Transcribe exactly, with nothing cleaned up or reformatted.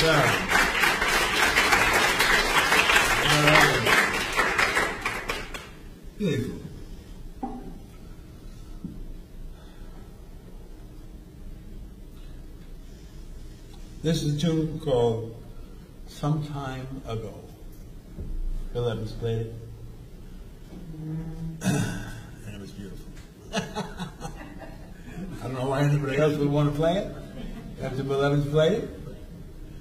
job. Beautiful. This is a tune called Some Time Ago. Bill Evans played it. And it was beautiful. I don't know why anybody else would want to play it after Bill Evans played it.